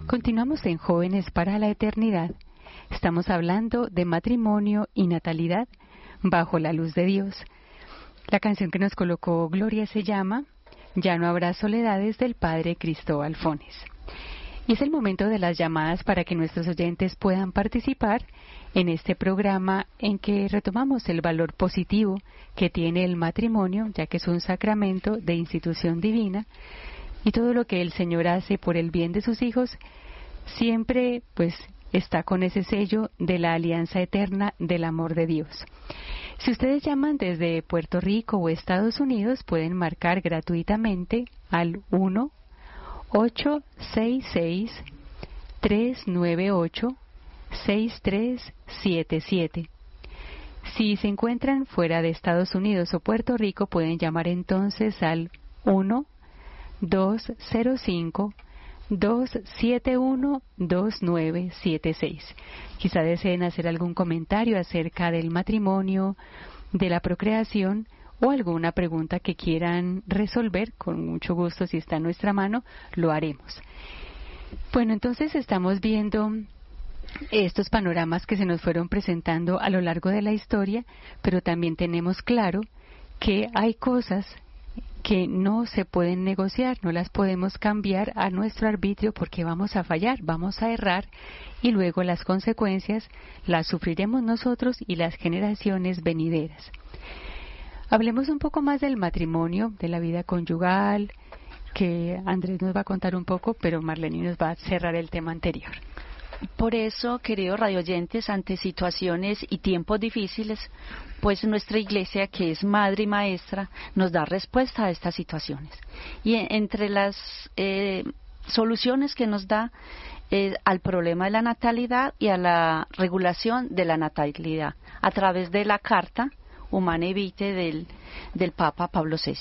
Continuamos en Jóvenes para la Eternidad. Estamos hablando de matrimonio y natalidad bajo la luz de Dios. La canción que nos colocó Gloria se llama Ya no habrá soledades, del Padre Cristóbal Fones. Y es el momento de las llamadas para que nuestros oyentes puedan participar en este programa en que retomamos el valor positivo que tiene el matrimonio, ya que es un sacramento de institución divina, y todo lo que el Señor hace por el bien de sus hijos siempre pues está con ese sello de la alianza eterna del amor de Dios. Si ustedes llaman desde Puerto Rico o Estados Unidos, pueden marcar gratuitamente al 1-866-398-6377. Si se encuentran fuera de Estados Unidos o Puerto Rico, pueden llamar entonces al 1-205-271-2976. Quizá deseen hacer algún comentario acerca del matrimonio, de la procreación o alguna pregunta que quieran resolver. Con mucho gusto, si está en nuestra mano, lo haremos. Bueno, entonces estamos viendo estos panoramas que se nos fueron presentando a lo largo de la historia, pero también tenemos claro que hay cosas que no se pueden negociar, no las podemos cambiar a nuestro arbitrio porque vamos a fallar, vamos a errar y luego las consecuencias las sufriremos nosotros y las generaciones venideras. Hablemos un poco más del matrimonio, de la vida conyugal, que Andrés nos va a contar un poco, pero Marlene nos va a cerrar el tema anterior. Por eso, queridos radioyentes, ante situaciones y tiempos difíciles, pues nuestra iglesia, que es madre y maestra, nos da respuesta a estas situaciones. Y entre las soluciones que nos da al problema de la natalidad y a la regulación de la natalidad, a través de la Carta Humanae Vitae del Papa Pablo VI.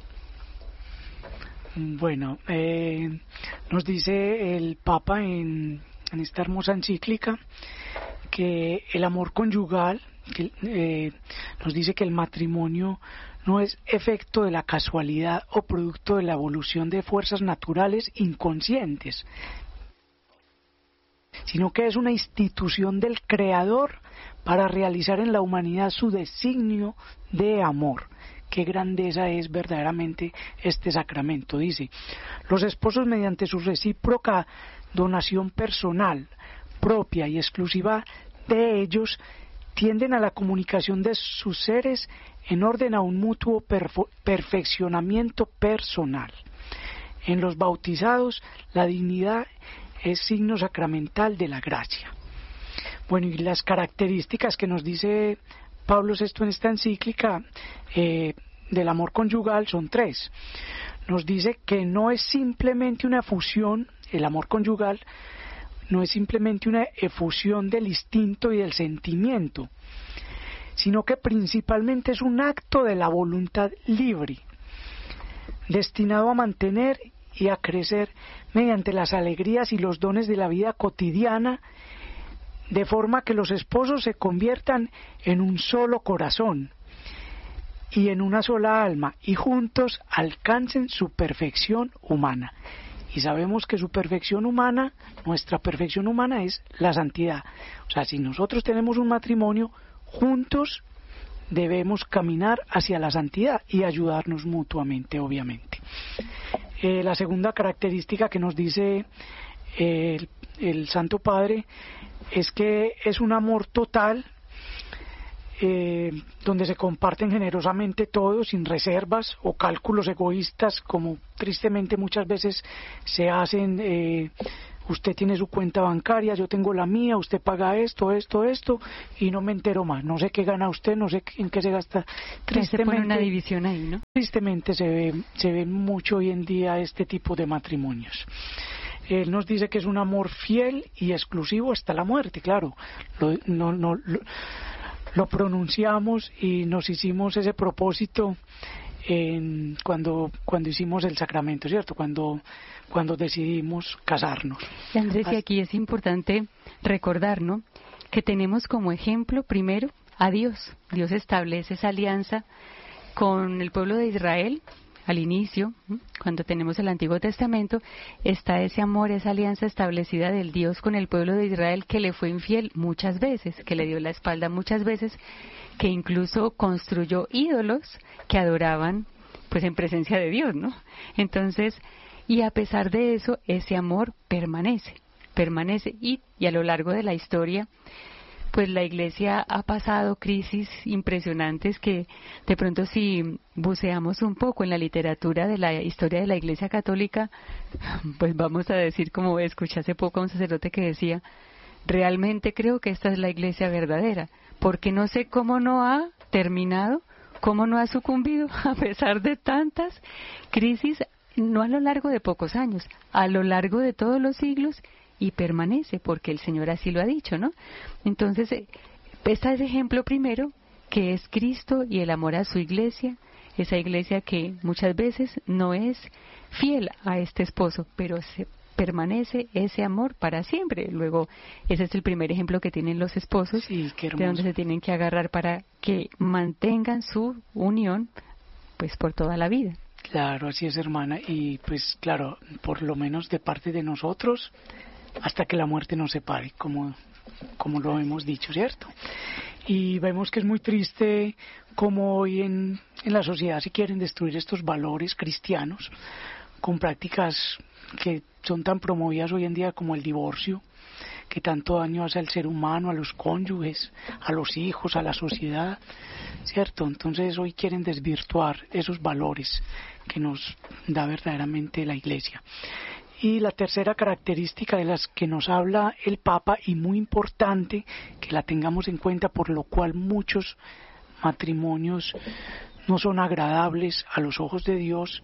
Bueno, nos dice el Papa en esta hermosa encíclica que el amor conyugal, nos dice que el matrimonio no es efecto de la casualidad o producto de la evolución de fuerzas naturales inconscientes, sino que es una institución del Creador para realizar en la humanidad su designio de amor. Qué grandeza es verdaderamente este sacramento. Dice, los esposos, mediante su recíproca donación personal, propia y exclusiva de ellos, tienden a la comunicación de sus seres en orden a un mutuo perfeccionamiento personal. En los bautizados, la dignidad es signo sacramental de la gracia. Bueno, y las características que nos dice Pablo VI en esta encíclica del amor conyugal son 3. Nos dice que no es simplemente una efusión, el amor conyugal no es simplemente una efusión del instinto y del sentimiento, sino que principalmente es un acto de la voluntad libre, destinado a mantener y a crecer mediante las alegrías y los dones de la vida cotidiana, de forma que los esposos se conviertan en un solo corazón y en una sola alma, y juntos alcancen su perfección humana. Y sabemos que su perfección humana, nuestra perfección humana, es la santidad. O sea, si nosotros tenemos un matrimonio, juntos debemos caminar hacia la santidad y ayudarnos mutuamente, obviamente. La segunda característica que nos dice el Santo Padre es que es un amor total, donde se comparten generosamente todo, sin reservas o cálculos egoístas, como tristemente muchas veces se hacen. Usted tiene su cuenta bancaria, yo tengo la mía, usted paga esto, y no me entero más. No sé qué gana usted, no sé en qué se gasta. Tristemente, se pone una división ahí, ¿no? Tristemente se ve mucho hoy en día este tipo de matrimonios. Él nos dice que es un amor fiel y exclusivo hasta la muerte, claro. Lo pronunciamos y nos hicimos ese propósito cuando hicimos el sacramento, ¿cierto? Cuando decidimos casarnos. Y Andrés, y aquí es importante recordar, ¿no?, que tenemos como ejemplo primero a Dios. Dios establece esa alianza con el pueblo de Israel al inicio, cuando tenemos el Antiguo Testamento, está ese amor, esa alianza establecida del Dios con el pueblo de Israel, que le fue infiel muchas veces, que le dio la espalda muchas veces, que incluso construyó ídolos que adoraban pues en presencia de Dios, ¿no? Entonces, y a pesar de eso, ese amor permanece y a lo largo de la historia, pues la Iglesia ha pasado crisis impresionantes que de pronto si buceamos un poco en la literatura de la historia de la Iglesia Católica, pues vamos a decir, como escuché hace poco a un sacerdote que decía, realmente creo que esta es la Iglesia verdadera, porque no sé cómo no ha terminado, cómo no ha sucumbido a pesar de tantas crisis, no a lo largo de pocos años, a lo largo de todos los siglos, y permanece porque el Señor así lo ha dicho, ¿no? Entonces, está ese ejemplo primero, que es Cristo y el amor a su iglesia, esa iglesia que muchas veces no es fiel a este esposo, pero permanece ese amor para siempre. Luego, ese es el primer ejemplo que tienen los esposos, sí, qué hermoso, de donde se tienen que agarrar para que mantengan su unión, pues por toda la vida. Claro, así es, hermana, y pues claro, por lo menos de parte de nosotros, hasta que la muerte nos separe, como lo hemos dicho, ¿cierto? Y vemos que es muy triste como hoy en la sociedad se quieren destruir estos valores cristianos con prácticas que son tan promovidas hoy en día como el divorcio, que tanto daño hace al ser humano, a los cónyuges, a los hijos, a la sociedad, ¿cierto? Entonces hoy quieren desvirtuar esos valores que nos da verdaderamente la Iglesia. Y la tercera característica de las que nos habla el Papa, y muy importante que la tengamos en cuenta, por lo cual muchos matrimonios no son agradables a los ojos de Dios,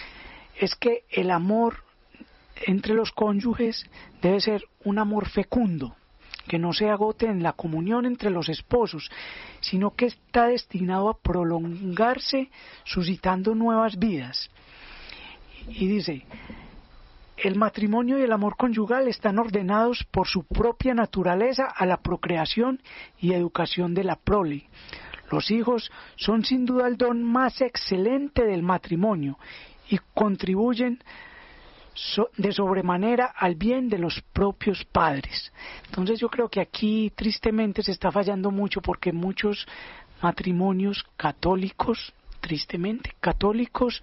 es que el amor entre los cónyuges debe ser un amor fecundo, que no se agote en la comunión entre los esposos, sino que está destinado a prolongarse suscitando nuevas vidas. Y dice, el matrimonio y el amor conyugal están ordenados por su propia naturaleza a la procreación y educación de la prole. Los hijos son sin duda el don más excelente del matrimonio y contribuyen de sobremanera al bien de los propios padres. Entonces yo creo que aquí tristemente se está fallando mucho, porque muchos matrimonios católicos, tristemente católicos,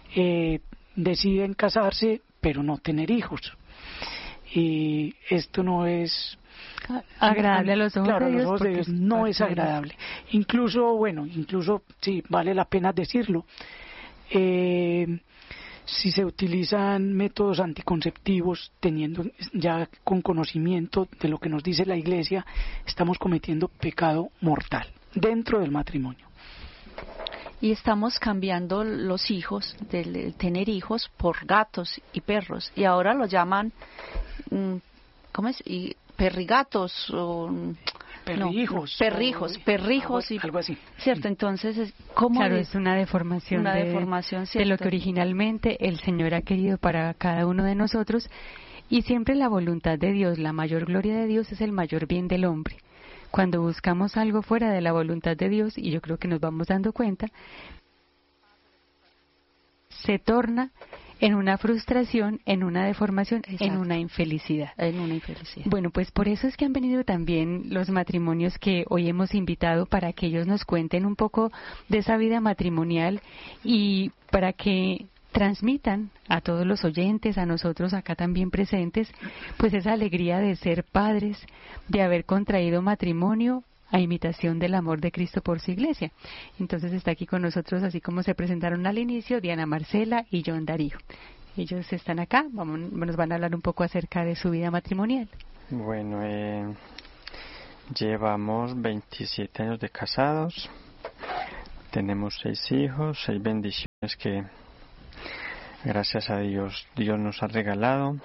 deciden casarse pero no tener hijos, y esto no es agradable a los ojos de Dios, a los ojos de Dios no es agradable. Incluso sí, vale la pena decirlo, si se utilizan métodos anticonceptivos, teniendo ya con conocimiento de lo que nos dice la Iglesia, estamos cometiendo pecado mortal dentro del matrimonio. Y estamos cambiando los hijos, del tener hijos, por gatos y perros. Y ahora lo llaman, ¿cómo es? Y perrigatos o... Perrijos. Perrijos y algo así. Cierto, entonces, ¿cómo? Claro, es una deformación, de lo que originalmente el Señor ha querido para cada uno de nosotros, y siempre la voluntad de Dios, la mayor gloria de Dios es el mayor bien del hombre. Cuando buscamos algo fuera de la voluntad de Dios, y yo creo que nos vamos dando cuenta, se torna en una frustración, en una deformación, en una infelicidad. Bueno, pues por eso es que han venido también los matrimonios que hoy hemos invitado, para que ellos nos cuenten un poco de esa vida matrimonial y para que transmitan a todos los oyentes, a nosotros acá también presentes, pues esa alegría de ser padres, de haber contraído matrimonio a imitación del amor de Cristo por su iglesia. Entonces está aquí con nosotros, así como se presentaron al inicio, Diana Marcela y John Darío. Ellos están acá, nos van a hablar un poco acerca de su vida matrimonial. Bueno, llevamos 27 años de casados, tenemos 6 hijos, 6 bendiciones que gracias a Dios nos ha regalado.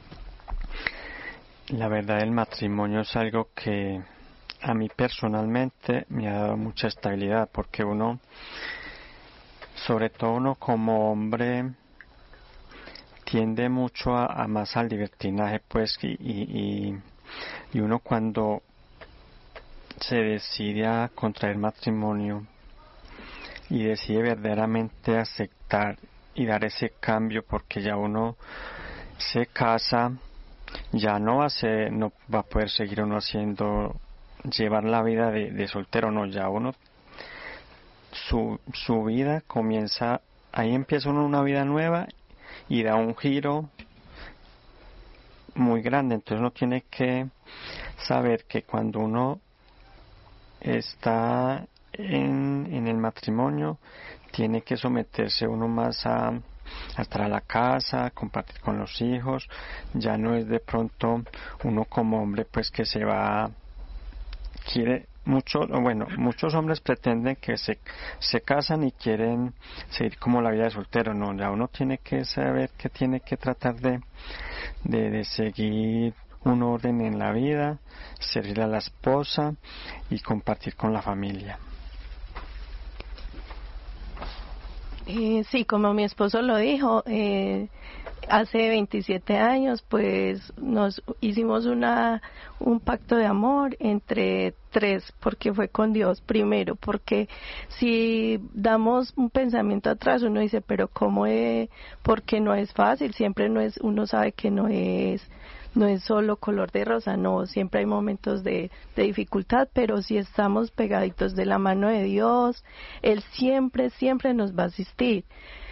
La verdad, el matrimonio es algo que a mí personalmente me ha dado mucha estabilidad, porque uno, sobre todo uno como hombre, tiende mucho a más al libertinaje, pues, y uno cuando se decide a contraer matrimonio y decide verdaderamente aceptar y dar ese cambio, porque ya uno se casa, ya no va a poder seguir uno llevar la vida de soltero, no, ya uno su vida comienza, ahí empieza uno una vida nueva y da un giro muy grande. Entonces uno tiene que saber que cuando uno está en el matrimonio, tiene que someterse uno más a estar a la casa, compartir con los hijos. Ya no es de pronto uno como hombre pues que muchos hombres pretenden que se casan y quieren seguir como la vida de soltero. No, ya uno tiene que saber que tiene que tratar de seguir un orden en la vida, servir a la esposa y compartir con la familia. Sí, como mi esposo lo dijo, hace 27 años pues nos hicimos un pacto de amor entre tres, porque fue con Dios primero, porque si damos un pensamiento atrás uno dice, pero porque no es fácil, siempre uno sabe que no es solo color de rosa, no, siempre hay momentos de dificultad, pero si estamos pegaditos de la mano de Dios, Él siempre nos va a asistir.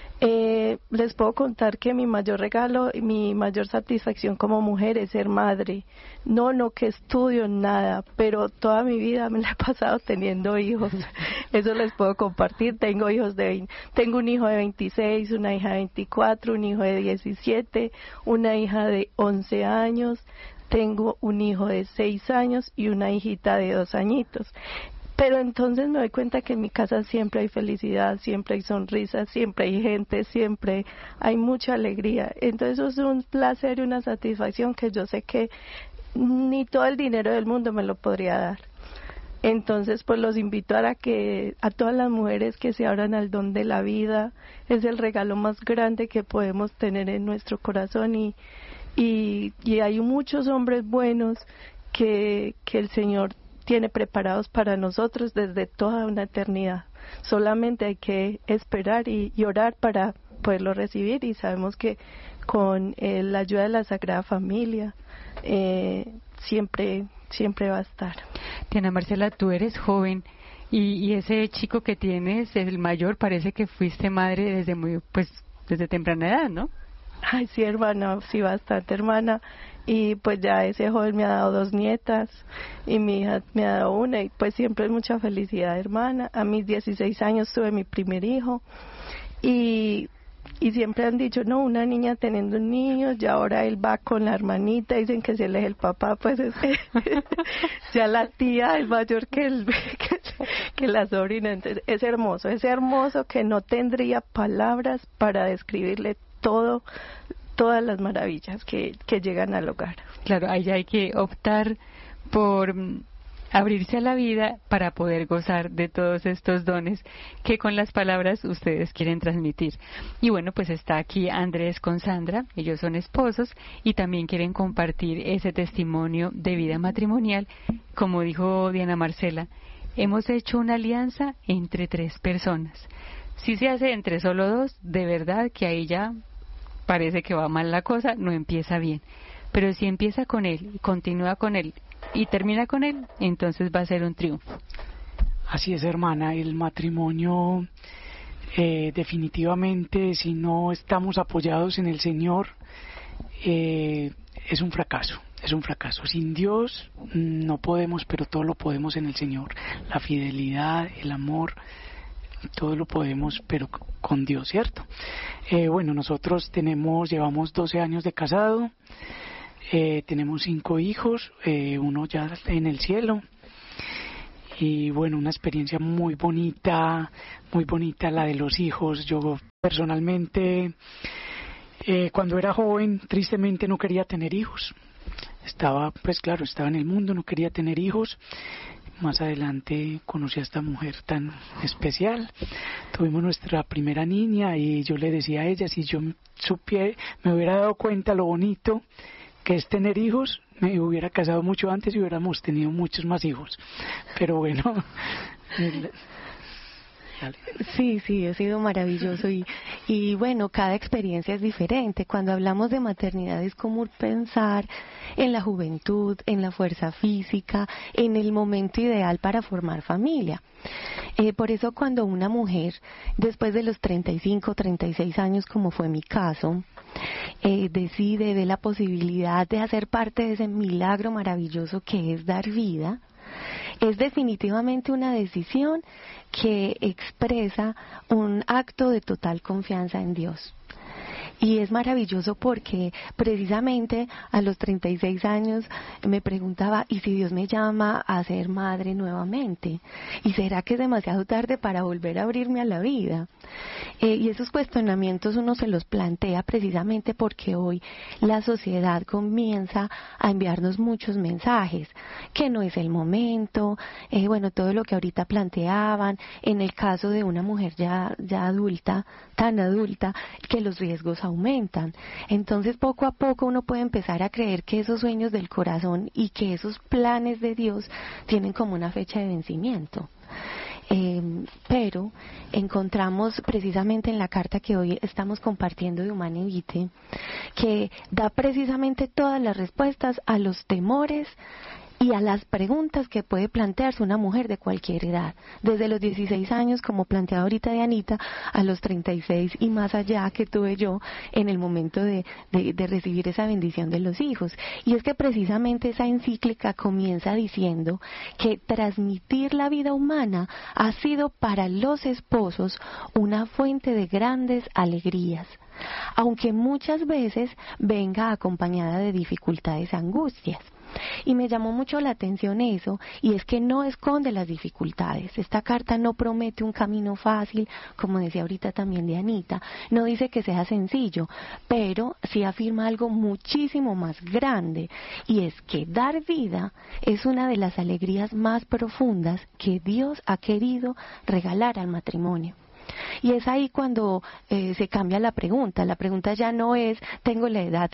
Les puedo contar que mi mayor regalo y mi mayor satisfacción como mujer es ser madre. No que estudio nada, pero toda mi vida me la he pasado teniendo hijos. Eso les puedo compartir. Tengo un hijo de 26, una hija de 24, un hijo de 17, una hija de 11 años. Tengo un hijo de 6 años y una hijita de 2 añitos. Pero entonces me doy cuenta que en mi casa siempre hay felicidad, siempre hay sonrisas, siempre hay gente, siempre hay mucha alegría. Entonces eso es un placer y una satisfacción que yo sé que ni todo el dinero del mundo me lo podría dar. Entonces pues los invito a todas las mujeres que se abran al don de la vida. Es el regalo más grande que podemos tener en nuestro corazón y hay muchos hombres buenos que el Señor tiene preparados para nosotros desde toda una eternidad. Solamente hay que esperar y orar para poderlo recibir, y sabemos que con la ayuda de la Sagrada Familia siempre va a estar. Diana Marcela, tú eres joven y ese chico que tienes, el mayor, parece que fuiste madre desde temprana edad, ¿no? Ay, sí, hermana, sí, bastante, hermana. Y pues ya ese joven me ha dado 2 nietas y mi hija me ha dado una, y pues siempre es mucha felicidad, hermana. A mis 16 años tuve mi primer hijo y siempre han dicho, no, una niña teniendo un niño, y ahora él va con la hermanita, dicen que si él es el papá, pues es ya la tía es mayor que la sobrina. Entonces es hermoso que no tendría palabras para describirle todas las maravillas que llegan al hogar. Claro, ahí hay que optar por abrirse a la vida para poder gozar de todos estos dones que con las palabras ustedes quieren transmitir. Y bueno, pues está aquí Andrés con Sandra, ellos son esposos y también quieren compartir ese testimonio de vida matrimonial. Como dijo Diana Marcela, hemos hecho una alianza entre 3 personas. Si se hace entre solo 2, de verdad que ahí ya parece que va mal la cosa, no empieza bien. Pero si empieza con él, continúa con él y termina con él, entonces va a ser un triunfo. Así es, hermana, el matrimonio definitivamente, si no estamos apoyados en el Señor, es un fracaso. Sin Dios no podemos, pero todo lo podemos en el Señor. La fidelidad, el amor, todo lo podemos, pero con Dios, ¿cierto? Bueno, nosotros llevamos 12 años de casado, tenemos 5 hijos, uno ya en el cielo, y bueno, una experiencia muy bonita la de los hijos. Yo personalmente, cuando era joven, tristemente no quería tener hijos. Estaba en el mundo, no quería tener hijos. Más adelante conocí a esta mujer tan especial. Tuvimos nuestra primera niña y yo le decía a ella, si yo me hubiera dado cuenta lo bonito que es tener hijos, me hubiera casado mucho antes y hubiéramos tenido muchos más hijos. Pero bueno, Dale. Sí, ha sido maravilloso y bueno, cada experiencia es diferente. Cuando hablamos de maternidad es como pensar en la juventud, en la fuerza física, en el momento ideal para formar familia. Por eso cuando una mujer, después de los 35, 36 años, como fue mi caso, decide, ve la posibilidad de hacer parte de ese milagro maravilloso que es dar vida, es definitivamente una decisión que expresa un acto de total confianza en Dios. Y es maravilloso porque precisamente a los 36 años me preguntaba, ¿y si Dios me llama a ser madre nuevamente? ¿Y será que es demasiado tarde para volver a abrirme a la vida? Y esos cuestionamientos uno se los plantea precisamente porque hoy la sociedad comienza a enviarnos muchos mensajes, que no es el momento, bueno, todo lo que ahorita planteaban, en el caso de una mujer ya adulta, tan adulta, que los riesgos aumentan. Entonces poco a poco uno puede empezar a creer que esos sueños del corazón y que esos planes de Dios tienen como una fecha de vencimiento. Pero encontramos precisamente en la carta que hoy estamos compartiendo de Humanae Vitae, que da precisamente todas las respuestas a los temores y a las preguntas que puede plantearse una mujer de cualquier edad, desde los 16 años, como planteaba ahorita Dianita, a los 36 y más allá que tuve yo en el momento de recibir esa bendición de los hijos. Y es que precisamente esa encíclica comienza diciendo que transmitir la vida humana ha sido para los esposos una fuente de grandes alegrías, aunque muchas veces venga acompañada de dificultades y angustias. Y me llamó mucho la atención eso, y es que no esconde las dificultades. Esta carta no promete un camino fácil, como decía ahorita también Dianita, no dice que sea sencillo, pero sí afirma algo muchísimo más grande, y es que dar vida es una de las alegrías más profundas que Dios ha querido regalar al matrimonio. Y es ahí cuando se cambia la pregunta ya no es, tengo la edad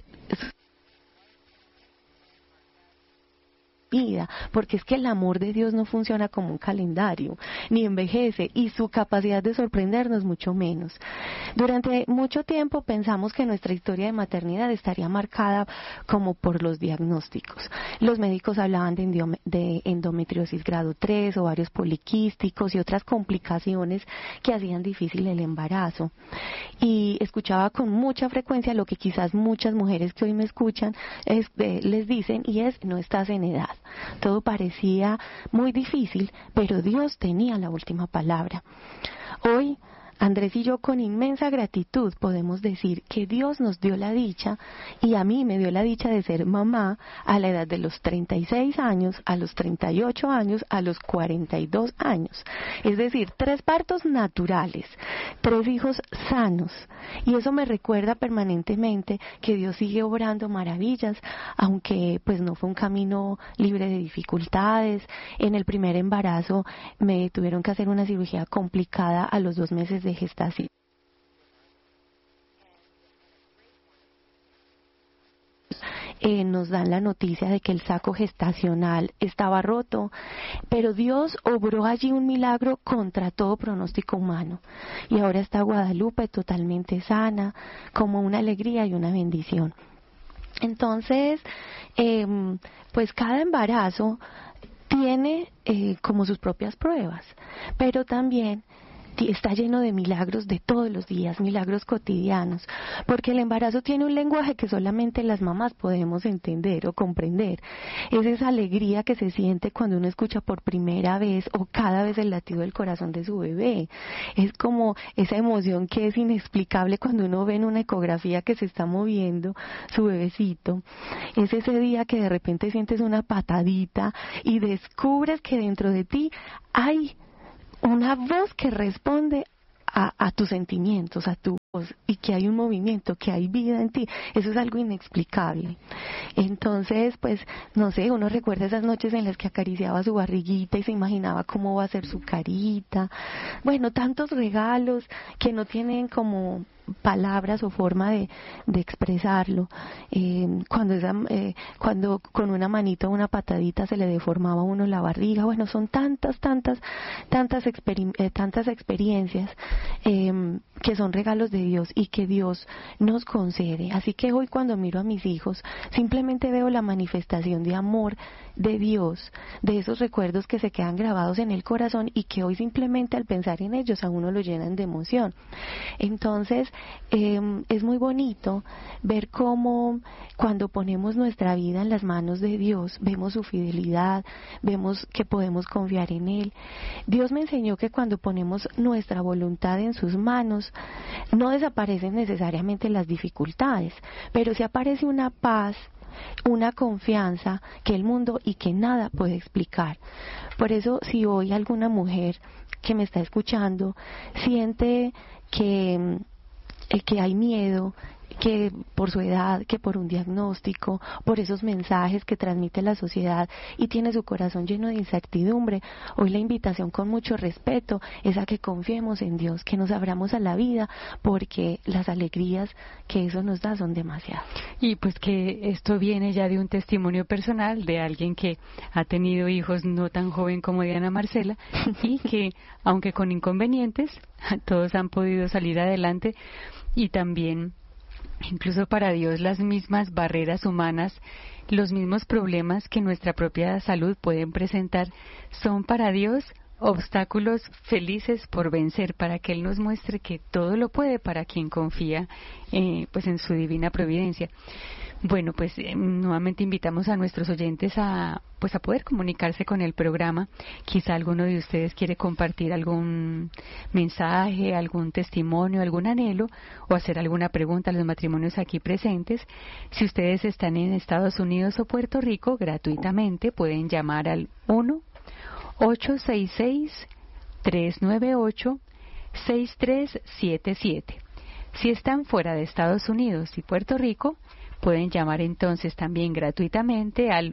vida, porque es que el amor de Dios no funciona como un calendario, ni envejece, y su capacidad de sorprendernos mucho menos. Durante mucho tiempo pensamos que nuestra historia de maternidad estaría marcada como por los diagnósticos. Los médicos hablaban de endometriosis grado 3, ovarios poliquísticos y otras complicaciones que hacían difícil el embarazo. Y escuchaba con mucha frecuencia lo que quizás muchas mujeres que hoy me escuchan les dicen, y es: no estás en edad. Todo parecía muy difícil, pero Dios tenía la última palabra. Hoy, Andrés y yo con inmensa gratitud podemos decir que Dios nos dio la dicha, y a mí me dio la dicha de ser mamá a la edad de los 36 años, a los 38 años, a los 42 años. Es decir, 3 partos naturales, 3 hijos sanos. Y eso me recuerda permanentemente que Dios sigue obrando maravillas, aunque pues no fue un camino libre de dificultades. En el primer embarazo me tuvieron que hacer una cirugía complicada a los 2 meses de gestación. Nos dan la noticia de que el saco gestacional estaba roto, pero Dios obró allí un milagro contra todo pronóstico humano, y ahora está Guadalupe totalmente sana, como una alegría y una bendición. Entonces, pues cada embarazo tiene como sus propias pruebas, pero también está lleno de milagros de todos los días, milagros cotidianos, porque el embarazo tiene un lenguaje que solamente las mamás podemos entender o comprender. Es esa alegría que se siente cuando uno escucha por primera vez o cada vez el latido del corazón de su bebé. Es como esa emoción que es inexplicable cuando uno ve en una ecografía que se está moviendo su bebecito. Es ese día que de repente sientes una patadita y descubres que dentro de ti hay una voz que responde a tus sentimientos, a tu y que hay un movimiento, que hay vida en ti, eso es algo inexplicable. Entonces, pues, no sé, uno recuerda esas noches en las que acariciaba su barriguita y se imaginaba cómo va a ser su carita. Bueno, tantos regalos que no tienen como palabras o forma de expresarlo. Cuando con una manita o una patadita se le deformaba a uno la barriga. Bueno, son tantas experiencias que son regalos de Dios y que Dios nos concede. Así que hoy, cuando miro a mis hijos, simplemente veo la manifestación de amor de Dios, de esos recuerdos que se quedan grabados en el corazón y que hoy, simplemente al pensar en ellos, a uno lo llenan de emoción. Entonces, es muy bonito ver cómo, cuando ponemos nuestra vida en las manos de Dios, vemos su fidelidad, vemos que podemos confiar en Él. Dios me enseñó que cuando ponemos nuestra voluntad en sus manos, no desaparecen necesariamente las dificultades, pero sí aparece una paz, una confianza que el mundo y que nada puede explicar. Por eso, si hoy alguna mujer que me está escuchando siente que hay miedo, que por su edad, que por un diagnóstico, por esos mensajes que transmite la sociedad, y tiene su corazón lleno de incertidumbre, hoy la invitación, con mucho respeto, es a que confiemos en Dios, que nos abramos a la vida, porque las alegrías que eso nos da son demasiadas. Y pues que esto viene ya de un testimonio personal de alguien que ha tenido hijos no tan joven como Diana Marcela, y que, aunque con inconvenientes, todos han podido salir adelante. Y también, incluso para Dios, las mismas barreras humanas, los mismos problemas que nuestra propia salud pueden presentar, son para Dios obstáculos felices por vencer, para que Él nos muestre que todo lo puede para quien confía pues en su divina providencia. Bueno, pues nuevamente invitamos a nuestros oyentes a poder comunicarse con el programa. Quizá alguno de ustedes quiere compartir algún mensaje, algún testimonio, algún anhelo, o hacer alguna pregunta a los matrimonios aquí presentes. Si ustedes están en Estados Unidos o Puerto Rico, gratuitamente pueden llamar al 1-866-398-6377. Si están fuera de Estados Unidos y Puerto Rico, pueden llamar entonces también gratuitamente al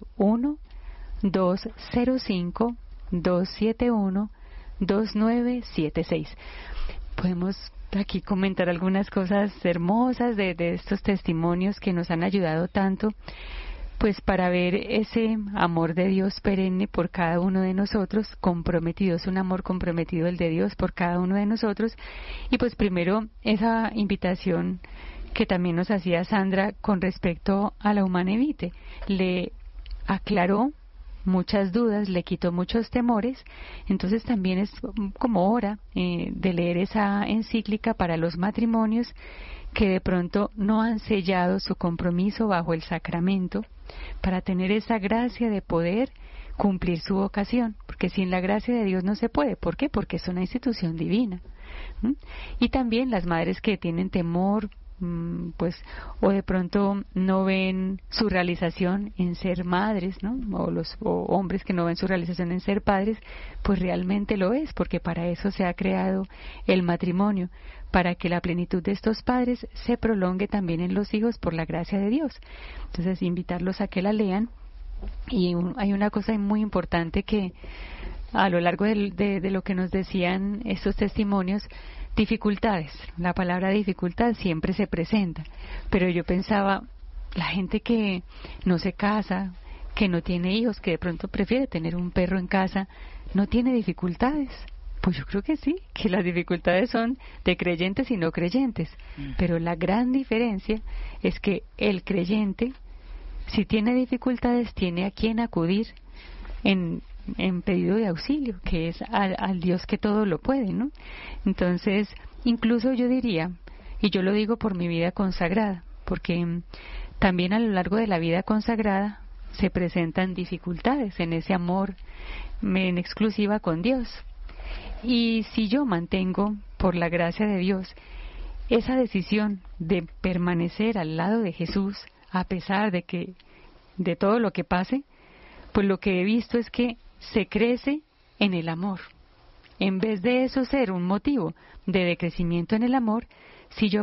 1-205-271-2976. Podemos aquí comentar algunas cosas hermosas de estos testimonios que nos han ayudado tanto, pues para ver ese amor de Dios perenne por cada uno de nosotros, comprometido, es un amor comprometido el de Dios por cada uno de nosotros. Y pues primero esa invitación que también nos hacía Sandra con respecto a la Humanae Vitae, le aclaró muchas dudas, le quitó muchos temores. Entonces también es como hora de leer esa encíclica para los matrimonios que de pronto no han sellado su compromiso bajo el sacramento, para tener esa gracia de poder cumplir su vocación, porque sin la gracia de Dios no se puede. ¿Por qué? Porque es una institución divina. Y también las madres que tienen temor, pues, o de pronto no ven su realización en ser madres, ¿no? O hombres que no ven su realización en ser padres, pues realmente lo es, porque para eso se ha creado el matrimonio, para que la plenitud de estos padres se prolongue también en los hijos por la gracia de Dios. Entonces, invitarlos a que la lean. Y hay una cosa muy importante que a lo largo de lo que nos decían estos testimonios: dificultades. La palabra dificultad siempre se presenta, pero yo pensaba, la gente que no se casa, que no tiene hijos, que de pronto prefiere tener un perro en casa, ¿no tiene dificultades? Pues yo creo que sí, que las dificultades son de creyentes y no creyentes, pero la gran diferencia es que el creyente, si tiene dificultades, tiene a quien acudir en pedido de auxilio, que es al Dios que todo lo puede, ¿no? Entonces, incluso yo diría, y yo lo digo por mi vida consagrada, porque también a lo largo de la vida consagrada se presentan dificultades en ese amor en exclusiva con Dios. Y si yo mantengo, por la gracia de Dios, esa decisión de permanecer al lado de Jesús, a pesar de todo lo que pase, pues lo que he visto es que se crece en el amor. En vez de eso ser un motivo de decrecimiento en el amor, si yo